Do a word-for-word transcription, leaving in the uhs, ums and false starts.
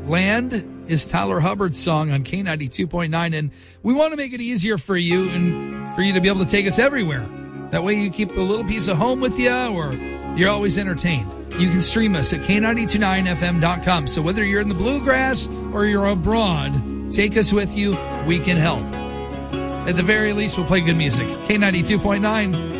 Land is Tyler Hubbard's song on K ninety-two point nine, and we want to make it easier for you and for you to be able to take us everywhere. That way you keep a little piece of home with you, or you're always entertained. You can stream us at K nine two nine F M dot com. So whether you're in the bluegrass or you're abroad, take us with you. We can help. At the very least, we'll play good music. K ninety-two point nine.